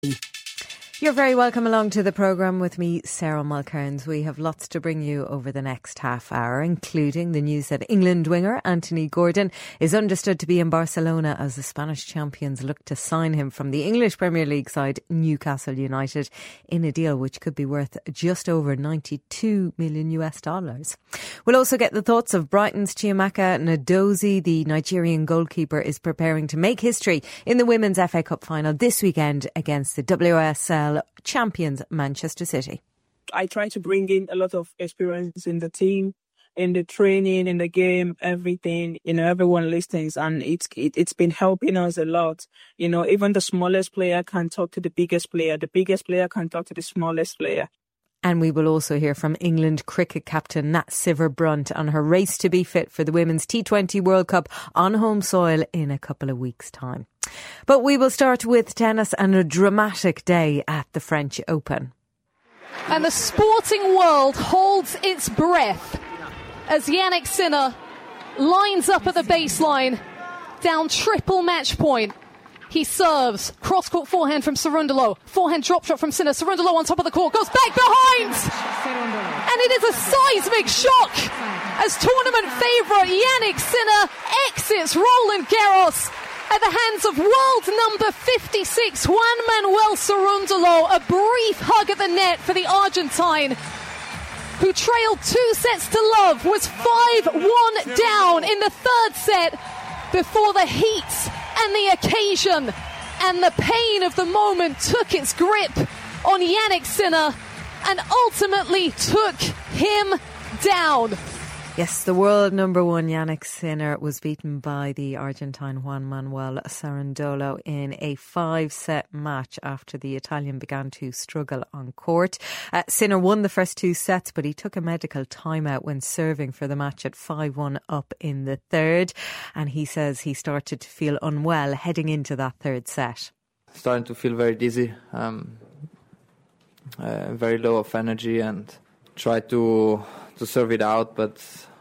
You're very welcome along to the programme with me, Sarah Mulcairns. We have lots to bring you over the next half hour, including the news that England winger Anthony Gordon is understood to be in Barcelona as the Spanish champions look to sign him from the English Premier League side Newcastle United in a deal which could be worth just over $92 million. We'll also get the thoughts of Brighton's Chiamaka Nnadozie. The Nigerian goalkeeper is preparing to make history in the Women's FA Cup final this weekend against the WSL champions Manchester City. I try to bring in a lot of experience in the team, in the training, in the game, everything. Everyone listens, and it's been helping us a lot. Even the smallest player can talk to the biggest player. The biggest player can talk to the smallest player. And we will also hear from England cricket captain Nat Sciver-Brunt on her race to be fit for the Women's T20 World Cup on home soil in a couple of weeks' time. But we will start with tennis and a dramatic day at the French Open. And the sporting world holds its breath as Jannik Sinner lines up at the baseline, down triple match point. He serves, cross-court forehand from Cerundolo, forehand drop shot from Sinner. Cerundolo on top of the court, goes back behind! And it is a seismic shock as tournament favourite Jannik Sinner exits Roland Garros at the hands of world number 56, Juan Manuel Cerundolo. A brief hug at the net for the Argentine, who trailed 2-0, was 5-1 down in the third set before the heat and the occasion and the pain of the moment took its grip on Jannik Sinner and ultimately took him down. Yes, the world number one Jannik Sinner was beaten by the Argentine Juan Manuel Cerundolo in a 5-set match after the Italian began to struggle on court. Sinner won the first two sets, but he took a medical timeout when serving for the match at 5-1 up in the third. And he says he started to feel unwell heading into that third set. Starting to feel very dizzy, very low of energy, and tried to serve it out, but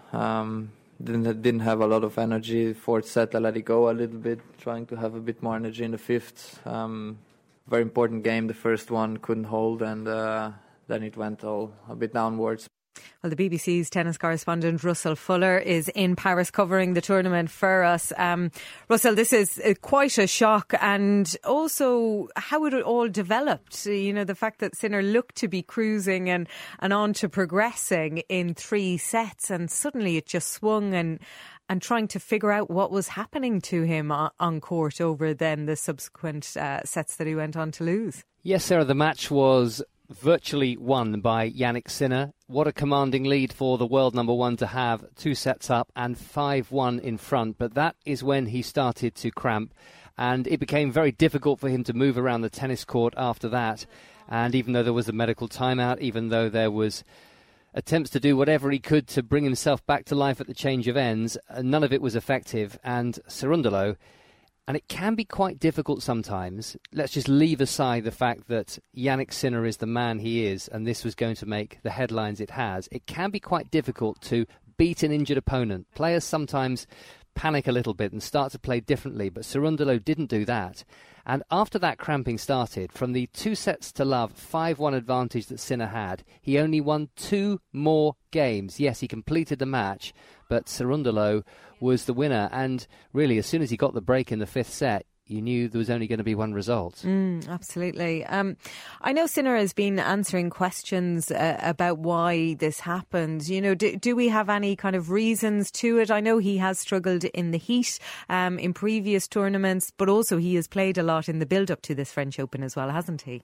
didn't have a lot of energy. Fourth set, I let it go a little bit, trying to have a bit more energy in the fifth. Very important game, the first one, couldn't hold, and then it went all a bit downwards. Well, the BBC's tennis correspondent Russell Fuller is in Paris covering the tournament for us. Russell, this is quite a shock, and also how it all developed. The fact that Sinner looked to be cruising and on to progressing in three sets, and suddenly it just swung, and trying to figure out what was happening to him on court over then the subsequent sets that he went on to lose. Yes, Sarah, the match was virtually won by Jannik Sinner. What a commanding lead for the world number one to have, 2 sets up and 5-1 in front. But that is when he started to cramp, and it became very difficult for him to move around the tennis court after that. And even though there was a medical timeout, even though there was attempts to do whatever he could to bring himself back to life at the change of ends, none of it was effective. And Cerundolo, and it can be quite difficult sometimes. Let's just leave aside the fact that Jannik Sinner is the man he is, and this was going to make the headlines it has. It can be quite difficult to beat an injured opponent. Players sometimes panic a little bit and start to play differently, but Cerundolo didn't do that. And after that cramping started, from the 2-0 5-1 advantage that Sinner had, he only won 2 more games. Yes, he completed the match, but Cerundolo was the winner. And really, as soon as he got the break in the fifth set, you knew there was only going to be one result. Absolutely. I know Sinner has been answering questions about why this happened. Do we have any kind of reasons to it? I know he has struggled in the heat in previous tournaments, but also he has played a lot in the build-up to this French Open as well, hasn't he?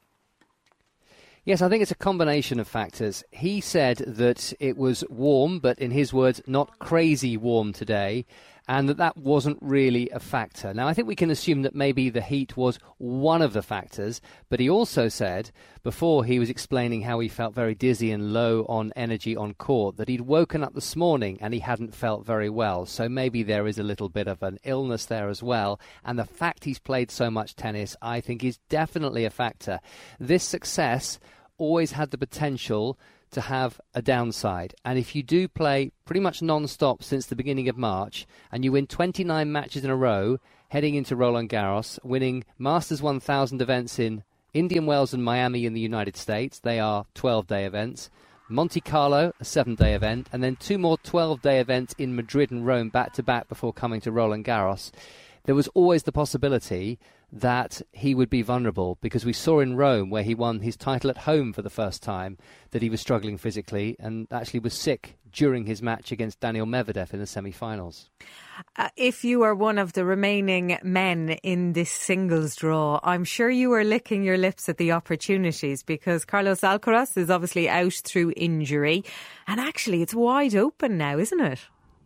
Yes, I think it's a combination of factors. He said that it was warm, but in his words, not crazy warm today, and that wasn't really a factor. Now, I think we can assume that maybe the heat was one of the factors, but he also said, before he was explaining how he felt very dizzy and low on energy on court, that he'd woken up this morning and he hadn't felt very well. So maybe there is a little bit of an illness there as well. And the fact he's played so much tennis, I think, is definitely a factor. This success always had the potential to have a downside. And if you do play pretty much non-stop since the beginning of March, and you win 29 matches in a row, heading into Roland Garros, winning Masters 1000 events in Indian Wells and Miami in the United States, they are 12-day events. Monte Carlo, a 7-day event, and then 2 more 12-day events in Madrid and Rome back-to-back before coming to Roland Garros. There was always the possibility that he would be vulnerable, because we saw in Rome, where he won his title at home for the first time, that he was struggling physically and actually was sick during his match against Daniil Medvedev in the semi-finals. If you are one of the remaining men in this singles draw, I'm sure you are licking your lips at the opportunities, because Carlos Alcaraz is obviously out through injury, and actually it's wide open now, isn't it?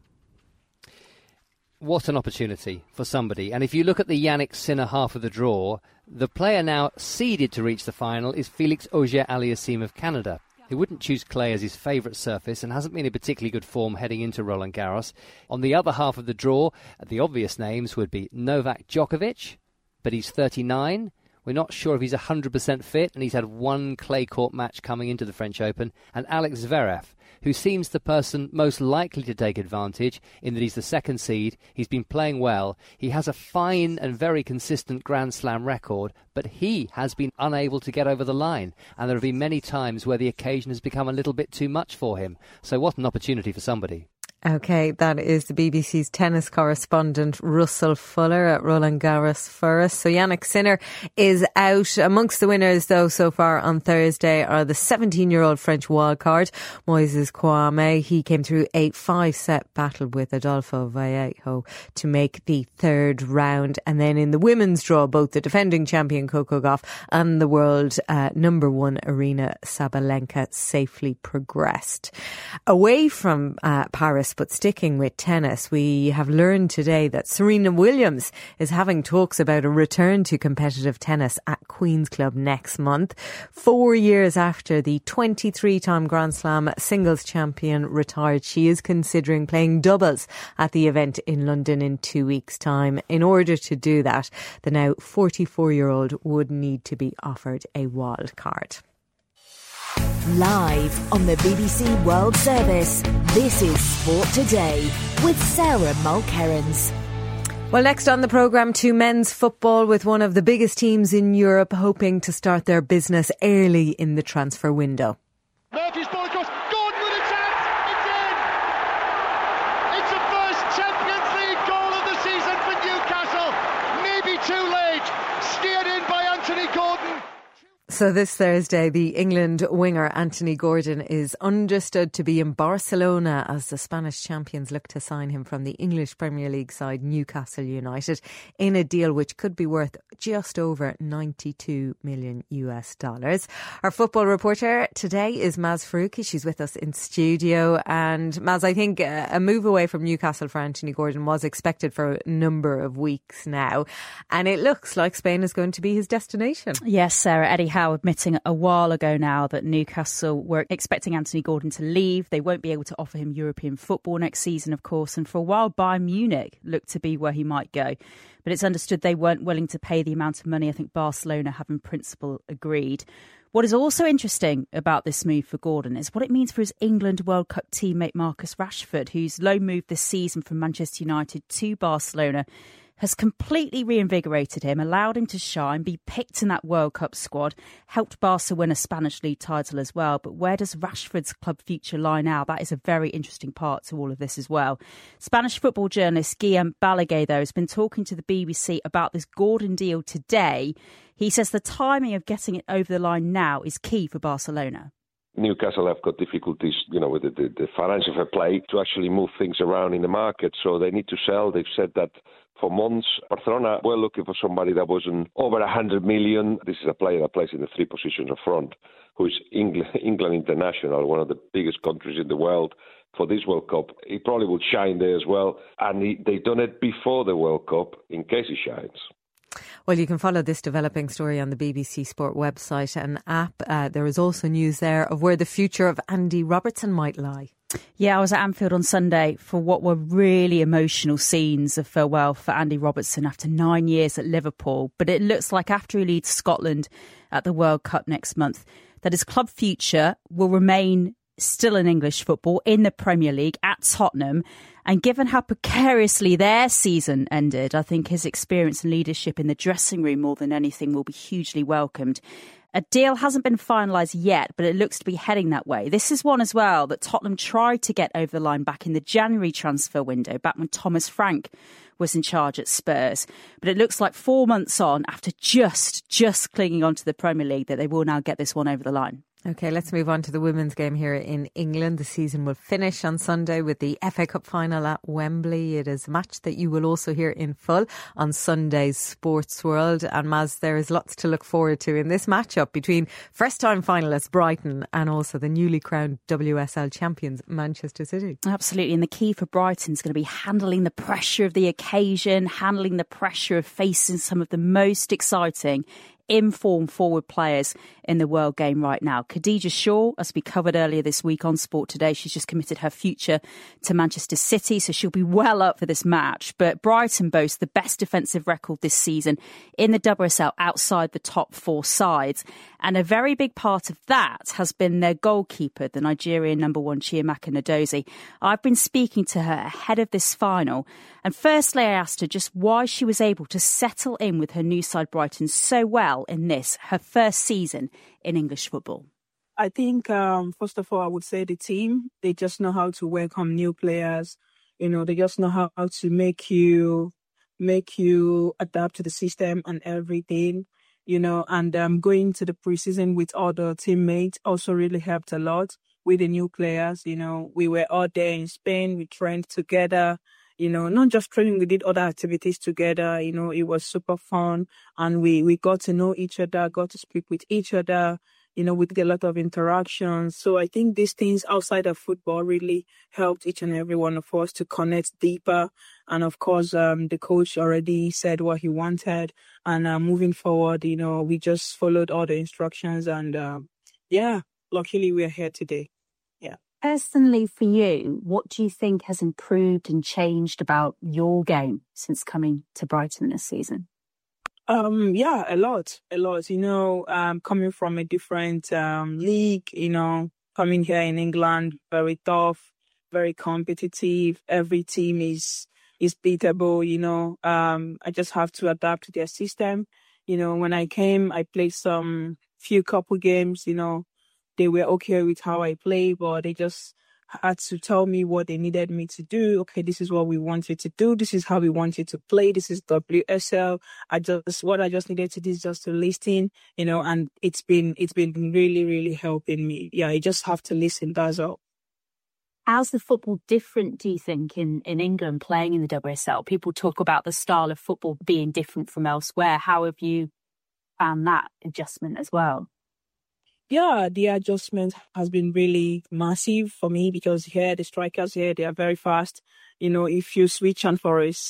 What an opportunity for somebody. And if you look at the Jannik Sinner half of the draw, the player now seeded to reach the final is Felix Auger-Aliassime of Canada, who wouldn't choose clay as his favourite surface and hasn't been in particularly good form heading into Roland Garros. On the other half of the draw, the obvious names would be Novak Djokovic, but he's 39. We're not sure if he's 100% fit, and he's had 1 clay court match coming into the French Open. And Alex Zverev, who seems the person most likely to take advantage in that he's the second seed. He's been playing well. He has a fine and very consistent Grand Slam record, but he has been unable to get over the line. And there have been many times where the occasion has become a little bit too much for him. So what an opportunity for somebody. OK, that is the BBC's tennis correspondent Russell Fuller at Roland Garros for us. So Jannik Sinner is out. Amongst the winners, though, so far on Thursday are the 17-year-old French wildcard, Moises Kouame. He came through a 5-set battle with Adolfo Vallejo to make the third round. And then in the women's draw, both the defending champion Coco Gauff and the world number 1 Aryna Sabalenka safely progressed. Away from Paris, but sticking with tennis, we have learned today that Serena Williams is having talks about a return to competitive tennis at Queen's Club next month. 4 years after the 23-time Grand Slam singles champion retired, she is considering playing doubles at the event in London in 2 weeks' time. In order to do that, the now 44-year-old would need to be offered a wild card. Live on the BBC World Service, this is Sport Today with Sarah Mulkerrins. Well, next on the programme, to men's football, with one of the biggest teams in Europe hoping to start their business early in the transfer window. Murphy's ball across, Gordon with a chance, it's in! It's the first Champions League goal of the season for Newcastle. Maybe too late, steered in by Anthony Gordon. So this Thursday, the England winger Anthony Gordon is understood to be in Barcelona as the Spanish champions look to sign him from the English Premier League side Newcastle United in a deal which could be worth just over $92 million. Our football reporter today is Maz Faruqi. She's with us in studio. And Maz, I think a move away from Newcastle for Anthony Gordon was expected for a number of weeks now. And it looks like Spain is going to be his destination. Yes, Sarah. Eddie Howe admitting a while ago now that Newcastle were expecting Anthony Gordon to leave. They won't be able to offer him European football next season, of course. And for a while, Bayern Munich looked to be where he might go. But it's understood they weren't willing to pay the amount of money I think Barcelona have in principle agreed. What is also interesting about this move for Gordon is what it means for his England World Cup teammate Marcus Rashford, whose loan move this season from Manchester United to Barcelona has completely reinvigorated him, allowed him to shine, be picked in that World Cup squad, helped Barca win a Spanish league title as well. But where does Rashford's club future lie now? That is a very interesting part to all of this as well. Spanish football journalist Guillem Balaguer, though, has been talking to the BBC about this Gordon deal today. He says the timing of getting it over the line now is key for Barcelona. Newcastle have got difficulties, with the financial fair play to actually move things around in the market. So they need to sell. They've said that for months. Barcelona were looking for somebody that wasn't over 100 million. This is a player that plays in the 3 positions up front, who is England international, one of the biggest countries in the world for this World Cup. He probably would shine there as well. And they've done it before the World Cup in case he shines. Well, you can follow this developing story on the BBC Sport website and app. There is also news there of where the future of Andy Robertson might lie. Yeah, I was at Anfield on Sunday for what were really emotional scenes of farewell for Andy Robertson after 9 years at Liverpool. But it looks like after he leads Scotland at the World Cup next month, that his club future will remain still in English football, in the Premier League, at Tottenham. And given how precariously their season ended, I think his experience and leadership in the dressing room more than anything will be hugely welcomed. A deal hasn't been finalised yet, but it looks to be heading that way. This is one as well that Tottenham tried to get over the line back in the January transfer window, back when Thomas Frank was in charge at Spurs. But it looks like 4 months on, after just clinging on to the Premier League, that they will now get this one over the line. OK, let's move on to the women's game here in England. The season will finish on Sunday with the FA Cup final at Wembley. It is a match that you will also hear in full on Sunday's Sports World. And Maz, there is lots to look forward to in this matchup between first-time finalists Brighton and also the newly crowned WSL champions Manchester City. Absolutely. And the key for Brighton is going to be handling the pressure of the occasion, handling the pressure of facing some of the most exciting in-form forward players in the world game right now. Khadija Shaw, as we covered earlier this week on Sport Today, she's just committed her future to Manchester City, so she'll be well up for this match. But Brighton boasts the best defensive record this season in the WSL outside the top 4 sides. And a very big part of that has been their goalkeeper, the Nigerian number 1, Chiamaka Nnadozie. I've been speaking to her ahead of this final. And firstly, I asked her just why she was able to settle in with her new side Brighton so well in this, her first season in English football. I think, first of all, I would say the team, they just know how to welcome new players. You know, they just know how to make you adapt to the system and everything. You know, and going to the preseason with other teammates also really helped a lot with the new players. You know, we were out there in Spain, we trained together, you know, not just training, we did other activities together. You know, it was super fun and we got to know each other, got to speak with each other. You know, we did a lot of interactions. So I think these things outside of football really helped each and every one of us to connect deeper. And of course, the coach already said what he wanted. And moving forward, you know, we just followed all the instructions. And luckily we're here today. Yeah. Personally, for you, what do you think has improved and changed about your game since coming to Brighton this season? A lot. You know, coming from a different league, you know, coming here in England, very tough, very competitive. Every team is beatable, you know. I just have to adapt to their system. You know, when I came, I played few couple games, you know. They were okay with how I play, but they just had to tell me what they needed me to do. Okay, this is what we wanted to do. This is how we wanted to play. This is WSL. What I just needed to do is just to listen, you know, and it's been really, really helping me. Yeah, you just have to listen, that's all. How's the football different, do you think, in England playing in the WSL? People talk about the style of football being different from elsewhere. How have you found that adjustment as well? Yeah, the adjustment has been really massive for me because here, the strikers here, they are very fast. You know, if you switch off for a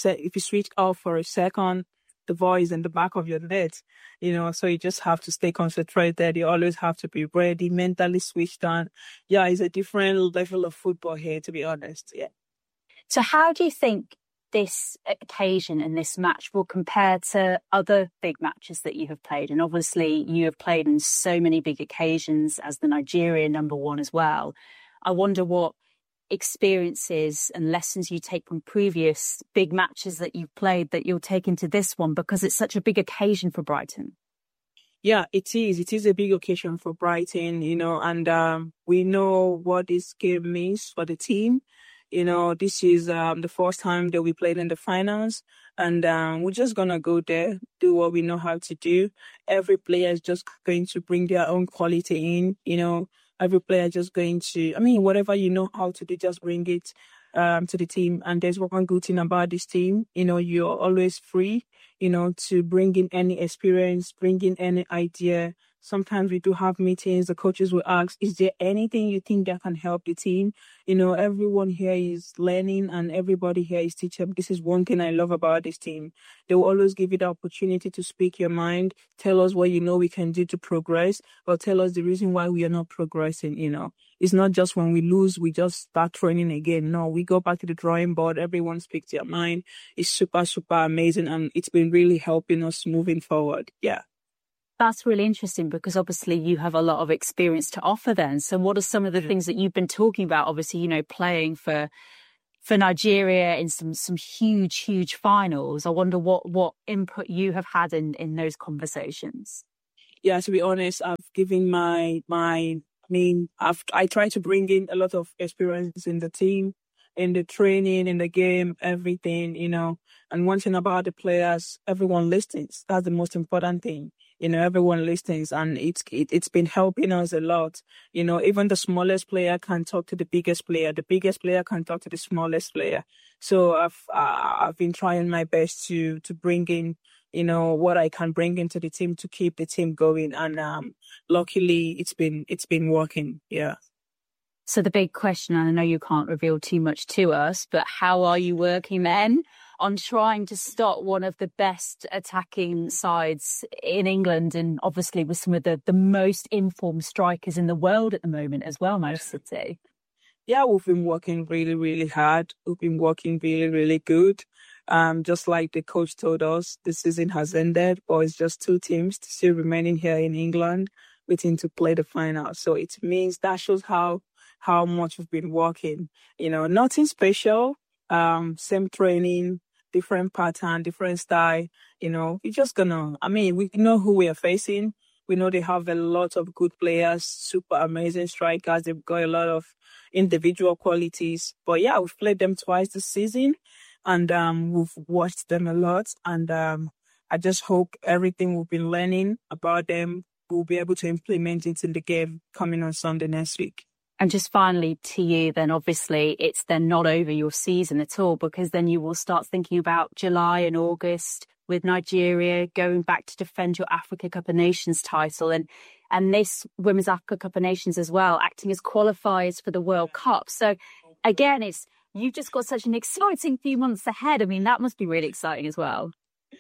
second, the ball is in the back of your net, you know, so you just have to stay concentrated. You always have to be ready, mentally switched on. Yeah, it's a different level of football here, to be honest. Yeah. So how do you think this occasion and this match will compare to other big matches that you have played? And obviously you have played in so many big occasions as the Nigerian number 1 as well. I wonder what experiences and lessons you take from previous big matches that you've played that you'll take into this one, because it's such a big occasion for Brighton. Yeah, it is. It is a big occasion for Brighton, you know, and we know what this game means for the team. You know, this is the first time that we played in the finals, and we're just going to go there, do what we know how to do. Every player is just going to bring their own quality in, you know. Every player just going to, whatever you know how to do, just bring it to the team. And there's one good thing about this team, you know, you're always free, you know, to bring in any experience, bring in any idea. Sometimes we do have meetings. The coaches will ask, is there anything you think that can help the team? You know, everyone here is learning and everybody here is teaching. This is one thing I love about this team. They will always give you the opportunity to speak your mind, tell us what you know we can do to progress, or tell us the reason why we are not progressing, you know. It's not just when we lose, we just start training again. No, we go back to the drawing board. Everyone speaks their mind. It's super, super amazing. And it's been really helping us moving forward. Yeah. That's really interesting because obviously you have a lot of experience to offer then. So what are some of the things that you've been talking about? Obviously, playing for Nigeria in some huge finals. I wonder what input you have had in those conversations. Yeah, to be honest, I've given I try to bring in a lot of experience in the team, in the training, in the game, everything, And one thing about the players, everyone listens. That's the most important thing. Everyone listens, and it's been helping us a lot. Even the smallest player can talk to the biggest player. The biggest player can talk to the smallest player. So I've been trying my best to bring in, what I can bring into the team to keep the team going. And luckily, it's been working. Yeah. So the big question, and I know you can't reveal too much to us, but how are you working then on trying to stop one of the best attacking sides in England, and obviously with some of the most informed strikers in the world at the moment as well, Manchester City? Yeah, we've been working really, really hard. We've been working really, really good. Just like the coach told us, the season has ended, but it's just 2 teams still remaining here in England, waiting to play the final. So it means that shows how much we've been working. Nothing special, same training, different pattern, different style. You're just we know who we are facing. We know they have a lot of good players, super amazing strikers. They've got a lot of individual qualities. But yeah, we've played them twice this season, and we've watched them a lot. And I just hope everything we've been learning about them, we'll be able to implement it in the game coming on Sunday next week. And just finally to you, then obviously it's then not over your season at all, because then you will start thinking about July and August with Nigeria going back to defend your Africa Cup of Nations title, and this Women's Africa Cup of Nations as well, acting as qualifiers for the World Cup. So again, you've just got such an exciting few months ahead. I mean, that must be really exciting as well.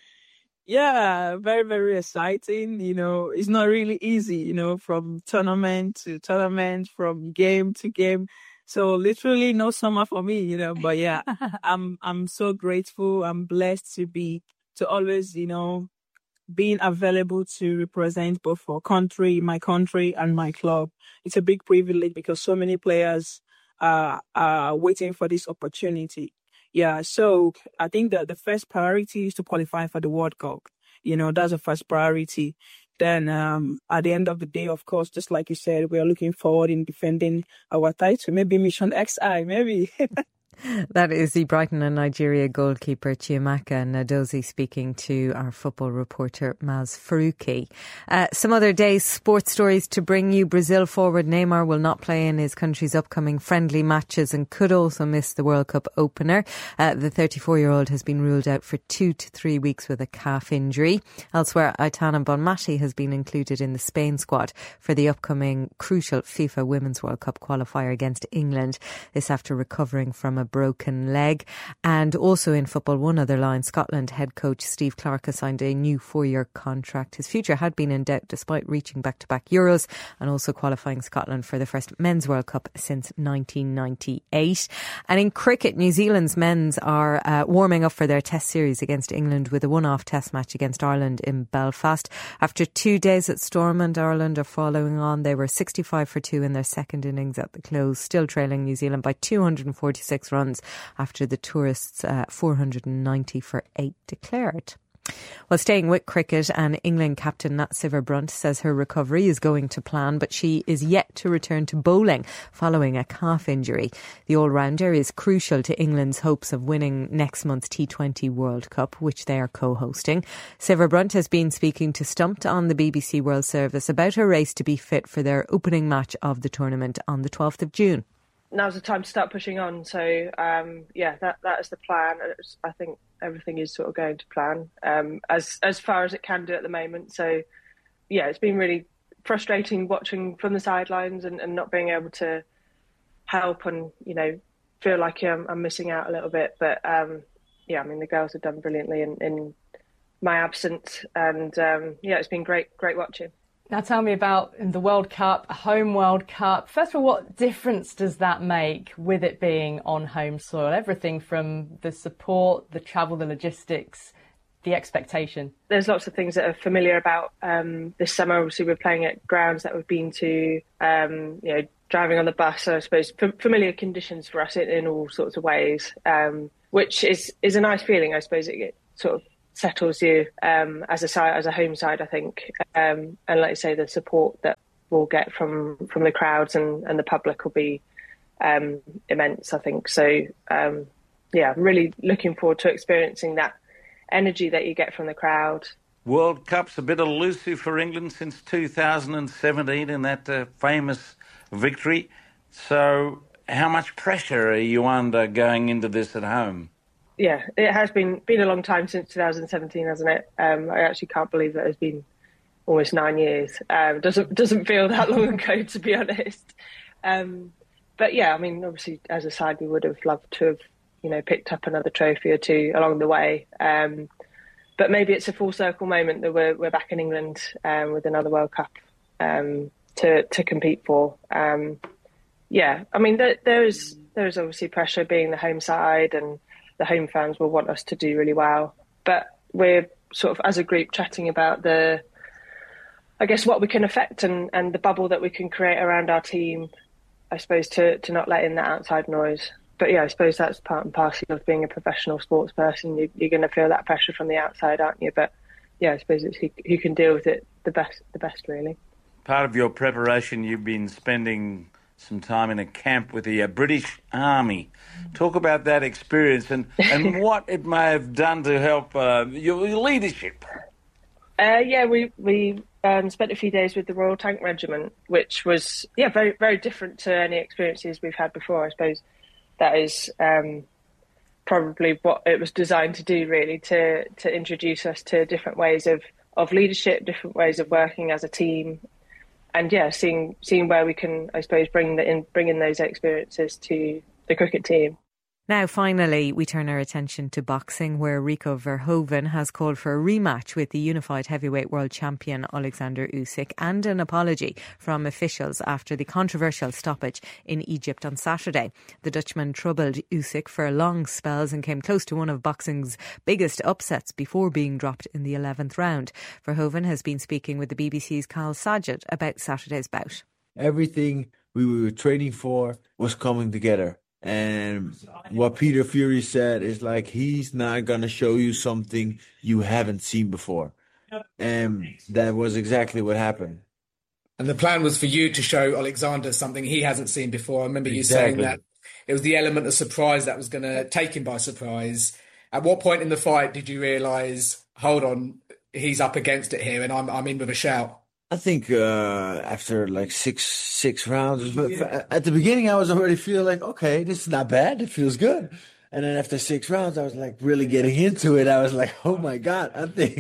Yeah, very, very exciting. It's not really easy, from tournament to tournament, from game to game. So literally no summer for me, but yeah, I'm so grateful. I'm blessed to always, being available to represent both my country and my club. It's a big privilege because so many players are waiting for this opportunity. Yeah, so I think that the first priority is to qualify for the World Cup. That's the first priority. Then at the end of the day, of course, just like you said, we are looking forward in defending our title. Maybe Mission XI, maybe. That is the Brighton and Nigeria goalkeeper Chiamaka Nnadozie speaking to our football reporter Maz Faruqi. Some other day's sports stories to bring you. Brazil forward Neymar will not play in his country's upcoming friendly matches and could also miss the World Cup opener. The 34-year-old has been ruled out for 2 to 3 weeks with a calf injury. Elsewhere, Aitana Bonmati has been included in the Spain squad for the upcoming crucial FIFA Women's World Cup qualifier against England. This after recovering from a broken leg. And also in football, one other line, Scotland head coach Steve Clarke has signed a new 4-year contract. His future had been in doubt despite reaching back-to-back Euros and also qualifying Scotland for the first Men's World Cup since 1998. And in cricket, New Zealand's men's are warming up for their test series against England with a one-off test match against Ireland in Belfast. After 2 days at Stormont, Ireland are following on. They were 65 for 2 in their second innings at the close, still trailing New Zealand by 246 runs after the tourists 490 for 8 declared. Well, staying with cricket, and England captain Nat Sciver-Brunt says her recovery is going to plan, but she is yet to return to bowling following a calf injury. The all-rounder is crucial to England's hopes of winning next month's T20 World Cup, which they are co-hosting. Sciver-Brunt has been speaking to Stumped on the BBC World Service about her race to be fit for their opening match of the tournament on the 12th of June. Now's the time to start pushing on. So, that is the plan. I think everything is sort of going to plan as far as it can do at the moment. So, yeah, it's been really frustrating watching from the sidelines and not being able to help and, feel like I'm missing out a little bit. But, the girls have done brilliantly in my absence. And, it's been great watching. Now tell me about the World Cup, a home World Cup. First of all, what difference does that make with it being on home soil? Everything from the support, the travel, the logistics. the expectation? There's lots of things that are familiar about this summer. Obviously, we're playing at grounds that we've been to, driving on the bus, so I suppose familiar conditions for us in all sorts of ways, which is a nice feeling. I suppose it sort of settles you as a home side, I think. And like I say, the support that we'll get from the crowds and the public will be immense, I think. So, I'm really looking forward to experiencing that energy that you get from the crowd. World Cup's a bit elusive for England since 2017 in that famous victory. So how much pressure are you under going into this at home? Yeah, it has been a long time since 2017, hasn't it? I actually can't believe that it's been almost 9 years. Doesn't feel that long ago, to be honest. But yeah, I mean, obviously, as a side, we would have loved to have, picked up another trophy or two along the way. But maybe it's a full circle moment that we're back in England with another World Cup to compete for. I mean, there is obviously pressure being the home side, and the home fans will want us to do really well. But we're sort of, as a group, chatting about what we can affect and the bubble that we can create around our team, I suppose, to not let in that outside noise. But yeah, I suppose that's part and parcel of being a professional sports person. You're going to feel that pressure from the outside, aren't you? But yeah, I suppose it's who can deal with it the best, really. Part of your preparation, you've been spending some time in a camp with the British Army. Talk about that experience and what it may have done to help your leadership. We spent a few days with the Royal Tank Regiment, which was very, very different to any experiences we've had before. I suppose that is probably what it was designed to do, really, to introduce us to different ways of leadership, different ways of working as a team, and seeing where we can, I suppose, bring in those experiences to the cricket team. Now, finally, we turn our attention to boxing, where Rico Verhoeven has called for a rematch with the unified heavyweight world champion Alexander Usyk and an apology from officials after the controversial stoppage in Egypt on Saturday. The Dutchman troubled Usyk for long spells and came close to one of boxing's biggest upsets before being dropped in the 11th round. Verhoeven has been speaking with the BBC's Kyle Sajid about Saturday's bout. Everything we were training for was coming together. And what Peter Fury said is like, he's not going to show you something you haven't seen before. And that was exactly what happened. And the plan was for you to show Alexander something he hasn't seen before. I remember you saying that it was the element of surprise that was going to take him by surprise. At what point in the fight did you realise, hold on, he's up against it here and I'm in with a shout? I think after like six rounds, but at the beginning I was already feeling like, okay, this is not bad. It feels good. And then after 6 rounds, I was like really getting into it. I was like, oh my God,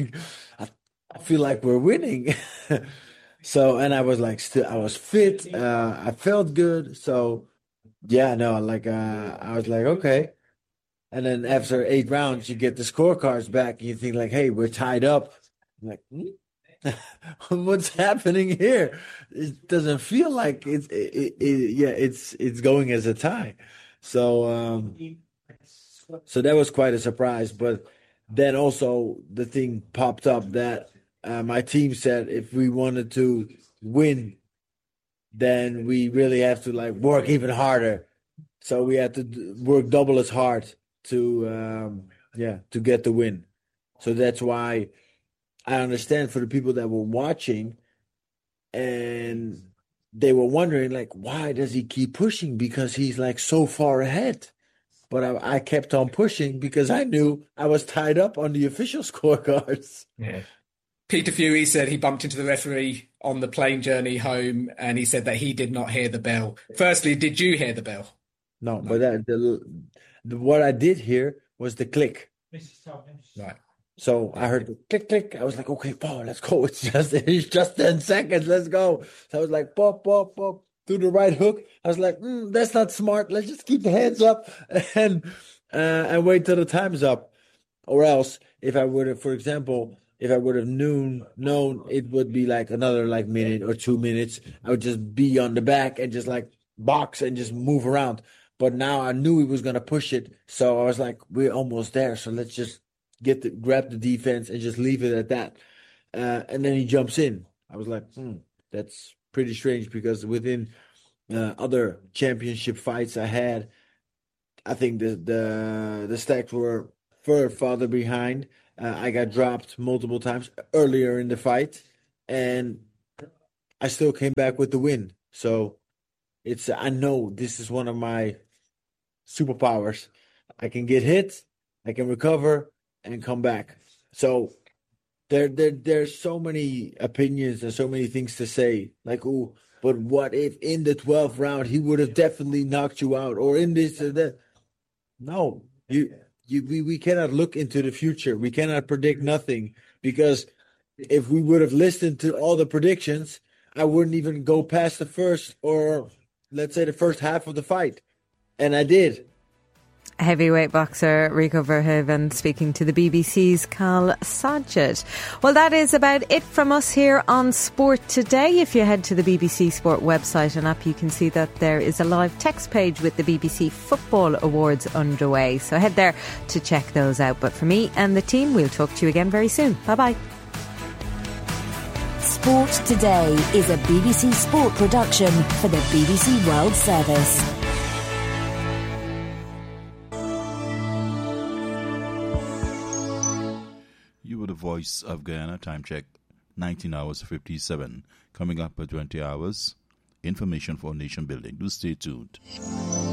I feel like we're winning. So, and I was like, I was fit. I felt good. So I was like, okay. And then after 8 rounds, you get the scorecards back and you think like, hey, we're tied up. I'm like, what's happening here? It doesn't feel like it's going as a tie. So that was quite a surprise. But then also the thing popped up that my team said if we wanted to win, then we really have to like work even harder. So we had to work double as hard to get the win. So that's why I understand for the people that were watching and they were wondering, like, why does he keep pushing? Because he's like so far ahead. But I kept on pushing because I knew I was tied up on the official scorecards. Yeah. Peter Fury said he bumped into the referee on the plane journey home and he said that he did not hear the bell. Firstly, did you hear the bell? No, but what I did hear was the click. Right. So I heard the click, click. I was like, okay, Paul, let's go. It's just 10 seconds. Let's go. So I was like, pop, pop, pop, do the right hook. I was like, that's not smart. Let's just keep the hands up and wait till the time's up. Or else, if I would have, for example, known it would be like another like minute or 2 minutes, I would just be on the back and just like box and just move around. But now I knew he was going to push it. So I was like, we're almost there. So let's just grab the defense and just leave it at that. And then he jumps in. I was like, that's pretty strange, because within other championship fights I had, I think the stacks were farther behind. I got dropped multiple times earlier in the fight, and I still came back with the win. So I know this is one of my superpowers. I can get hit, I can recover, and come back. So there's so many opinions and so many things to say. Like, oh, but what if in the 12th round he would have definitely knocked you out, or in this or that? No, we cannot look into the future. We cannot predict nothing, because if we would have listened to all the predictions, I wouldn't even go past the first, or let's say the first half of the fight. And I did. Heavyweight boxer Rico Verhoeven speaking to the BBC's Carl Sajid. Well, that is about it from us here on Sport Today. If you head to the BBC Sport website and app, you can see that there is a live text page with the BBC Football Awards underway. So head there to check those out. But for me and the team, we'll talk to you again very soon. Bye-bye. Sport Today is a BBC Sport production for the BBC World Service. You were the Voice of Guyana. Time check, 19 hours 57. Coming up at 20 hours, information for nation building. Do stay tuned.